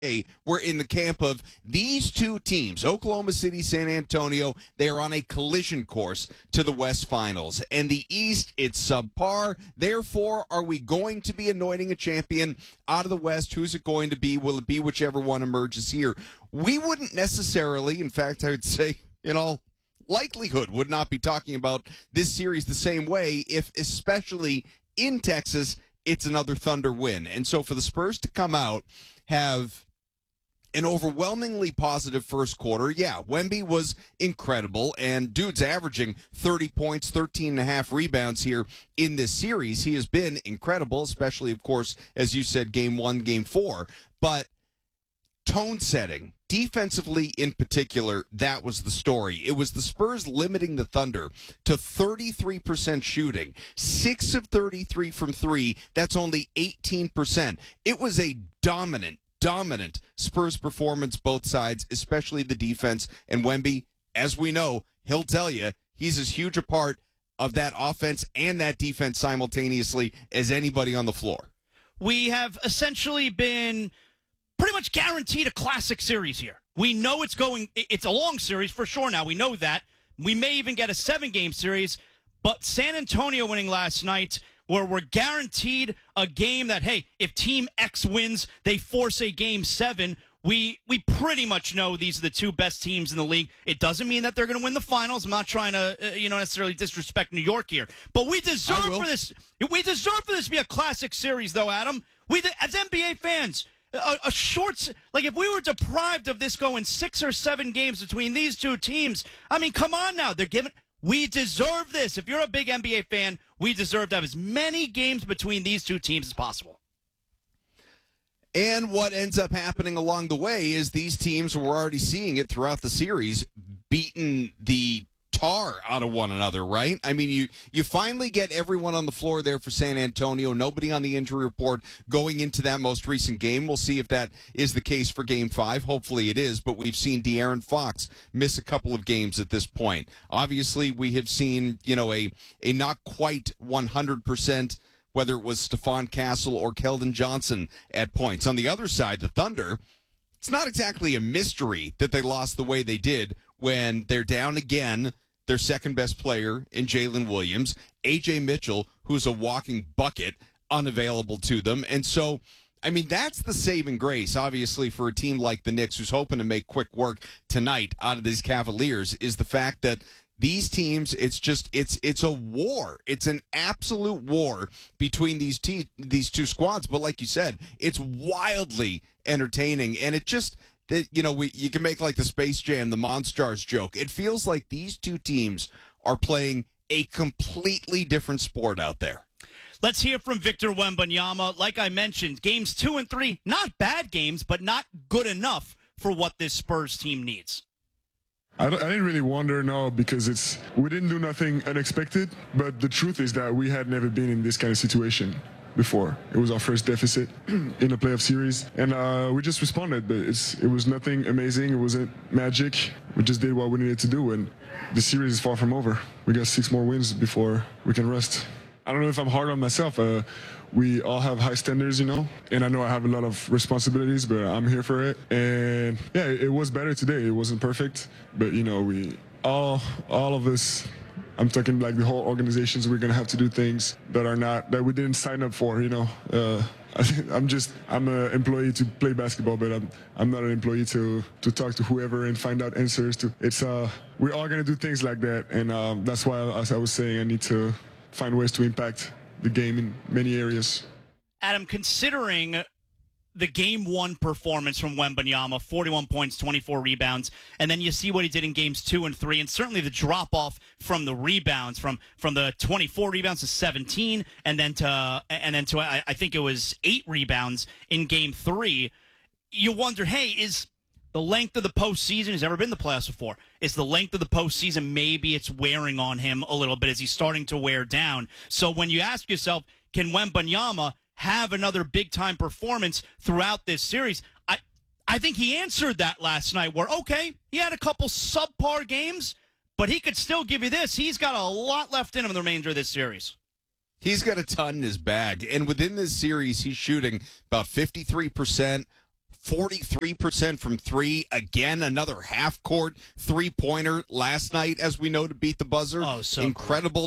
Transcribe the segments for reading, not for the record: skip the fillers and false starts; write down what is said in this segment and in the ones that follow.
we're in the camp of these two teams, Oklahoma City, San Antonio. They are on a collision course to the West Finals. And the East, it's subpar. Therefore, are we going to be anointing a champion out of the West? Who's it going to be? Will it be whichever one emerges here? We wouldn't necessarily, in fact, I would say, in all likelihood, would not be talking about this series the same way if, especially in Texas, it's another Thunder win. And so for the Spurs to come out, have an overwhelmingly positive first quarter. Yeah, Wemby was incredible, and dude's averaging 30 points, 13 and a half rebounds here in this series. He has been incredible, especially, of course, as you said, game 1, game 4. But tone setting, defensively in particular, that was the story. It was the Spurs limiting the Thunder to 33% shooting, 6 of 33 from 3. That's only 18%. It was a dominant Spurs performance, both sides, especially the defense. And Wemby, as we know, he'll tell you, he's as huge a part of that offense and that defense simultaneously as anybody on the floor. We have essentially been pretty much guaranteed a classic series here. We know it's a long series for sure now. We know that. We may even get a 7-game series, but San Antonio winning last night, where we're guaranteed a game that, hey, if Team X wins, they force a Game 7. We pretty much know these are the two best teams in the league. It doesn't mean that they're going to win the finals. I'm not trying to, necessarily disrespect New York here, but we deserve for this. We deserve for this to be a classic series, though, Adam. As NBA fans, a short, like if we were deprived of this going 6 or 7 games between these two teams, I mean, come on now, we deserve this. If you're a big NBA fan, we deserve to have as many games between these two teams as possible. And what ends up happening along the way is these teams, we're already seeing it throughout the series, beating the tar out of one another, right? I mean, you finally get everyone on the floor there for San Antonio, nobody on the injury report going into that most recent game. We'll see if that is the case for Game 5. Hopefully it is, but we've seen De'Aaron Fox miss a couple of games at this point. Obviously, we have seen, a not quite 100%, whether it was Stephon Castle or Keldon Johnson at points. On the other side, the Thunder, it's not exactly a mystery that they lost the way they did when they're down again, their second-best player in Jalen Williams, A.J. Mitchell, who's a walking bucket, unavailable to them. And so, I mean, that's the saving grace, obviously, for a team like the Knicks, who's hoping to make quick work tonight out of these Cavaliers, is the fact that these teams, it's a war. It's an absolute war between these two squads. But like you said, it's wildly entertaining, and it just, you can make like the Space Jam, the Monstars joke. It feels like these two teams are playing a completely different sport out there. Let's hear from Victor Wembanyama. Like I mentioned, games 2 and 3, not bad games, but not good enough for what this Spurs team needs. I didn't really wonder, no, because we didn't do nothing unexpected, but the truth is that we had never been in this kind of situation before. It was our first deficit in a playoff series, and we just responded, but it was nothing amazing. It wasn't magic. We just did what we needed to do, and the series is far from over. We got 6 more wins before we can rest. I don't know if I'm hard on myself. We all have high standards, and I know I have a lot of responsibilities, but I'm here for it. And yeah, it was better today. It wasn't perfect, but we all of us, I'm talking like the whole organizations, we're gonna have to do things that we didn't sign up for. I'm an employee to play basketball, but I'm not an employee to talk to whoever and find out answers to. We're all gonna do things like that, and that's why, as I was saying, I need to find ways to impact the game in many areas. Adam, considering the Game 1 performance from Wembanyama, 41 points, 24 rebounds, and then you see what he did in Games 2 and 3, and certainly the drop-off from the rebounds, from the 24 rebounds to 17, and then to I think it was 8 rebounds in Game 3, you wonder, hey, is the length of the postseason, he's never been in the playoffs before, is the length of the postseason, maybe it's wearing on him a little bit as he's starting to wear down. So when you ask yourself, can Wembanyama have another big-time performance throughout this series? I think he answered that last night where, okay, he had a couple subpar games, but he could still give you this. He's got a lot left in him in the remainder of this series. He's got a ton in his bag. And within this series, he's shooting about 53%, 43% from three. Again, another half-court three-pointer last night, as we know, to beat the buzzer. Oh, so incredible.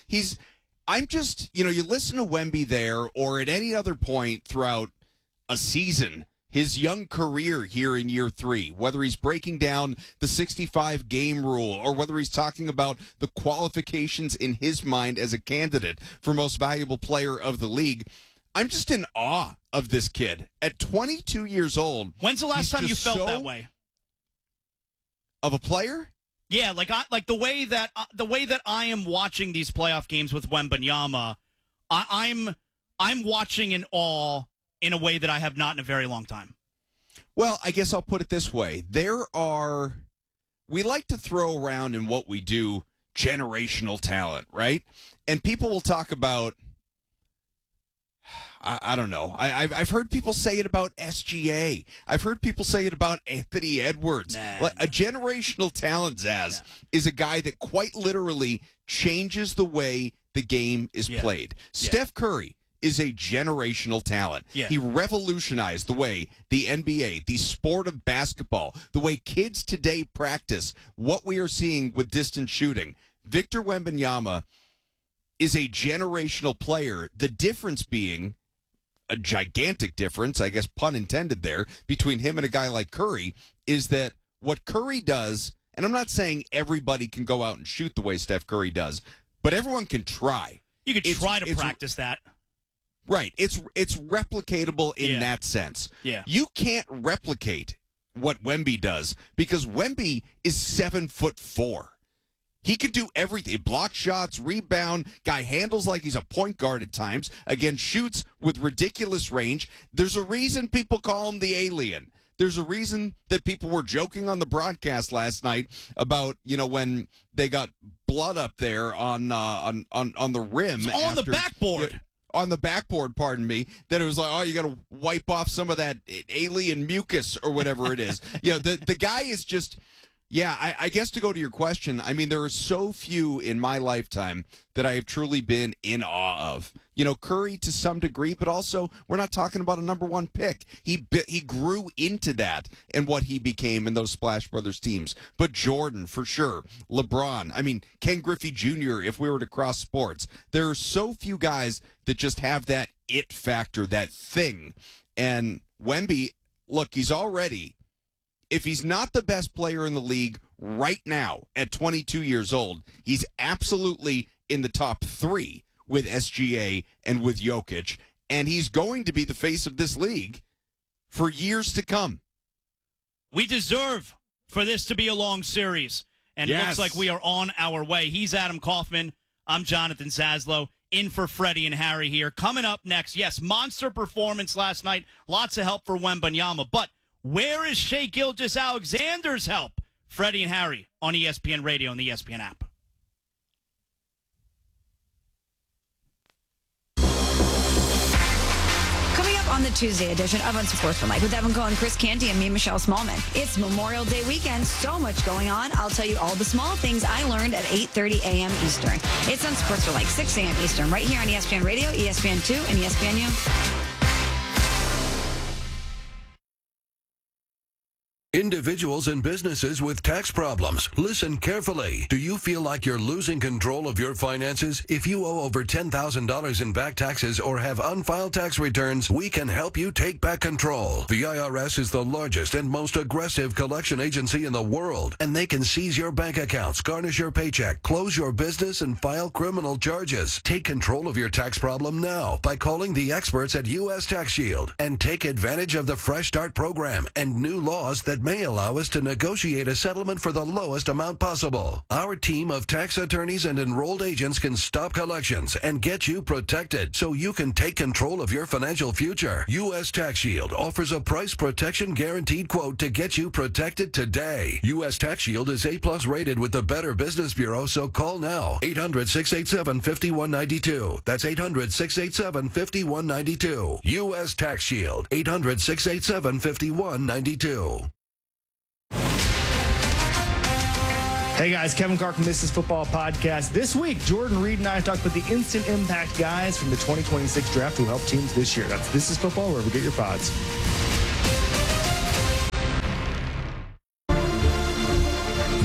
You listen to Wemby there or at any other point throughout a season, his young career here in year 3, whether he's breaking down the 65-game rule or whether he's talking about the qualifications in his mind as a candidate for most valuable player of the league, I'm just in awe of this kid. At 22 years old. When's the last time you felt that way? Of a player? Yeah, like the way that I am watching these playoff games with Wembanyama, I'm watching in awe in a way that I have not in a very long time. Well, I guess I'll put it this way. We like to throw around in what we do generational talent, right? And people will talk about, I don't know. I've heard people say it about SGA. I've heard people say it about Anthony Edwards. A generational talent, Zaz, is a guy that quite literally changes the way the game is played. Steph Curry is a generational talent. He revolutionized the way the NBA, the sport of basketball, the way kids today practice what we are seeing with distance shooting. Victor Wembanyama is a generational player. The difference being a gigantic difference, I guess pun intended there, between him and a guy like Curry is that what Curry does, and I'm not saying everybody can go out and shoot the way Steph Curry does, but everyone can try. You could try to practice that. Right. It's replicatable in that sense. Yeah. You can't replicate what Wemby does because Wemby is 7'4". He could do everything. Block shots, rebound, guy handles like he's a point guard at times. Again, shoots with ridiculous range. There's a reason people call him the alien. There's a reason that people were joking on the broadcast last night about, when they got blood up there on the rim. On the backboard. On the backboard, pardon me, that it was like, oh, you got to wipe off some of that alien mucus or whatever it is. The guy is just... Yeah, I guess to go to your question, I mean, there are so few in my lifetime that I have truly been in awe of. Curry to some degree, but also we're not talking about a number one pick. He grew into that and what he became in those Splash Brothers teams. But Jordan, for sure. LeBron. I mean, Ken Griffey Jr., if we were to cross sports. There are so few guys that just have that it factor, that thing. And Wemby, look, he's already... If he's not the best player in the league right now at 22 years old, he's absolutely in the top 3 with SGA and with Jokic, and he's going to be the face of this league for years to come. We deserve for this to be a long series, and it looks like we are on our way. He's Adam Kaufman. I'm Jonathan Zaslow, in for Freddie and Harry here. Coming up next, monster performance last night. Lots of help for Wembanyama, but where is Shai Gilgeous-Alexander's help? Freddie and Harry on ESPN Radio and the ESPN app. Coming up on the Tuesday edition of Unsportsmanlike with Evan Cohen, Chris Canty, and me, Michelle Smallman. It's Memorial Day weekend. So much going on. I'll tell you all the small things I learned at 8:30 a.m. Eastern. It's Unsportsmanlike, 6 a.m. Eastern, right here on ESPN Radio, ESPN2, and ESPNU. Individuals and businesses with tax problems. Listen carefully. Do you feel like you're losing control of your finances? If you owe over $10,000 in back taxes or have unfiled tax returns, we can help you take back control. The IRS is the largest and most aggressive collection agency in the world, and they can seize your bank accounts, garnish your paycheck, close your business, and file criminal charges. Take control of your tax problem now by calling the experts at U.S. Tax Shield and take advantage of the Fresh Start program and new laws that may allow us to negotiate a settlement for the lowest amount possible. Our team of tax attorneys and enrolled agents can stop collections and get you protected so you can take control of your financial future. U.S. Tax Shield offers a price protection guaranteed quote to get you protected today. U.S. Tax Shield is A+ rated with the Better Business Bureau, so call now. 800-687-5192. That's 800-687-5192. U.S. Tax Shield. 800-687-5192. Hey guys, Kevin Carr from This Is Football Podcast. This week, Jordan Reed and I talked about the instant impact guys from the 2026 draft who helped teams this year. That's This Is Football, wherever you get your pods.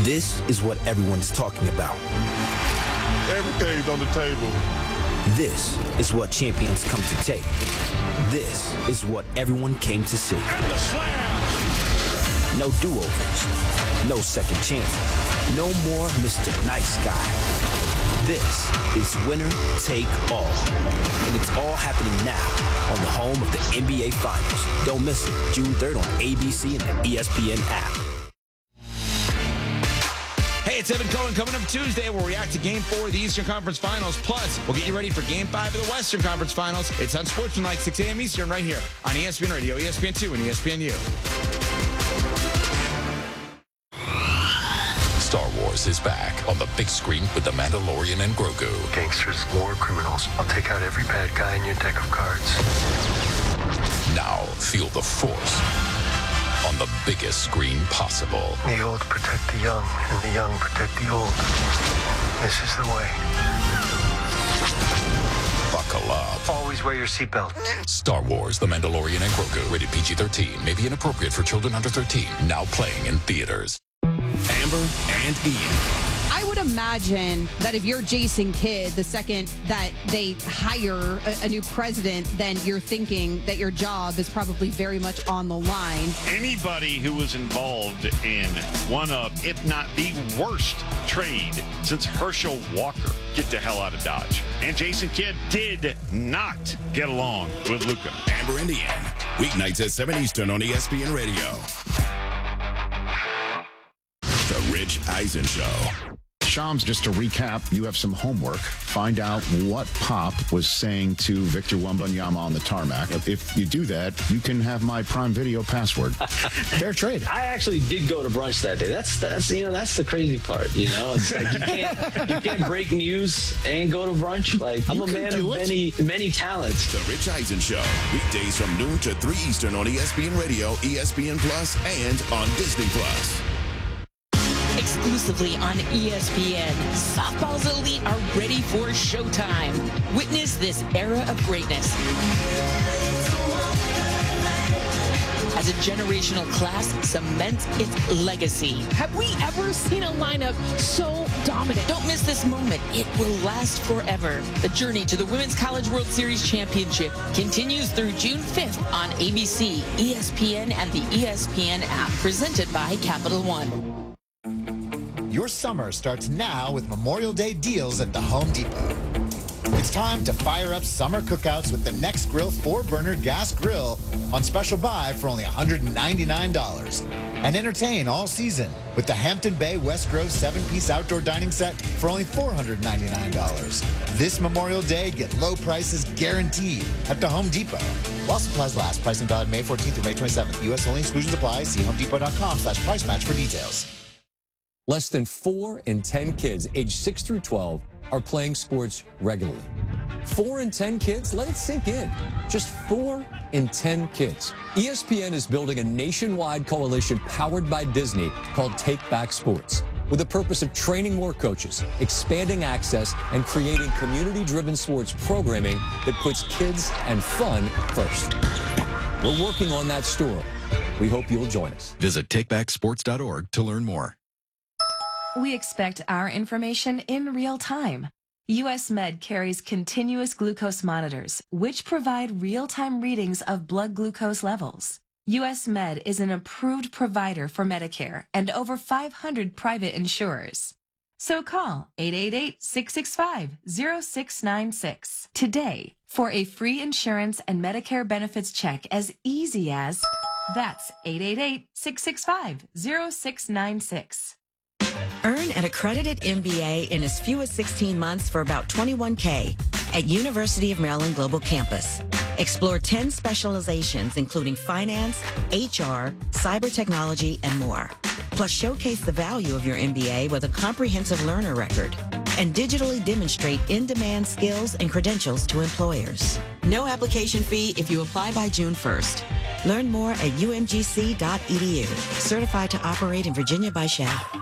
This is what everyone's talking about. Everything's on the table. This is what champions come to take. This is what everyone came to see. No do-overs. No second chances. No more Mr. Nice Guy. This is winner take all. And it's all happening now on the home of the NBA Finals. Don't miss it. June 3rd on ABC and the ESPN app. Hey, it's Evan Cohen. Coming up Tuesday, we'll react to Game 4 of the Eastern Conference Finals. Plus, we'll get you ready for Game 5 of the Western Conference Finals. It's on Sportsmanlike, 6 a.m. Eastern, right here on ESPN Radio, ESPN2, and ESPNU. Star Wars is back on the big screen with The Mandalorian and Grogu. Gangsters, war criminals. I'll take out every bad guy in your deck of cards. Now feel the Force on the biggest screen possible. The old protect the young, and the young protect the old. This is the way. Buckle up. Always wear your seatbelt. Star Wars, The Mandalorian and Grogu. Rated PG-13. May be inappropriate for children under 13. Now playing in theaters. Amber and Ian. I would imagine that if you're Jason Kidd, the second that they hire a new president, then you're thinking that your job is probably very much on the line. Anybody who was involved in one of, if not the worst trade since Herschel Walker, get the hell out of Dodge. And Jason Kidd did not get along with Luka. Amber and Ian. Weeknights at 7 Eastern on ESPN Radio. The Rich Eisen Show. Shams, just to recap, you have some homework. Find out what Pop was saying to Victor Wembanyama on the tarmac. If you do that, you can have my Prime Video password. Fair trade. I actually did go to brunch that day. That's the crazy part. It's like you can't break news and go to brunch. Like, I'm a man of many talents. The Rich Eisen Show. Weekdays from noon to 3 Eastern on ESPN Radio, ESPN Plus, and on Disney Plus. Exclusively on ESPN, softball's elite are ready for showtime. Witness this era of greatness as a generational class cements its legacy. Have we ever seen a lineup so dominant? Don't miss this moment. It will last forever. The journey to the Women's College World Series Championship continues through June 5th on ABC, ESPN, and the ESPN app, presented by Capital One. Your summer starts now with Memorial Day deals at the Home Depot. It's time to fire up summer cookouts with the Nextgrill 4-burner gas grill on special buy for only $199. And entertain all season with the Hampton Bay West Grove 7-piece outdoor dining set for only $499. This Memorial Day, get low prices guaranteed at the Home Depot. While supplies last, pricing valid May 14th through May 27th. U.S. only, exclusions apply. See homedepot.com/price match for details. Less than 4 in 10 kids aged 6 through 12 are playing sports regularly. 4 in 10 kids? Let it sink in. Just 4 in 10 kids. ESPN is building a nationwide coalition powered by Disney called Take Back Sports, with the purpose of training more coaches, expanding access, and creating community-driven sports programming that puts kids and fun first. We're working on that story. We hope you'll join us. Visit takebacksports.org to learn more. We expect our information in real time. US Med carries continuous glucose monitors, which provide real-time readings of blood glucose levels. US Med is an approved provider for Medicare and over 500 private insurers. So call 888-665-0696 today for a free insurance and Medicare benefits check as easy as, that's 888-665-0696. Earn an accredited MBA in as few as 16 months for about $21K at University of Maryland Global Campus. Explore 10 specializations, including finance, HR, cyber technology, and more. Plus, showcase the value of your MBA with a comprehensive learner record and digitally demonstrate in-demand skills and credentials to employers. No application fee if you apply by June 1st. Learn more at umgc.edu. Certified to operate in Virginia by SHAP.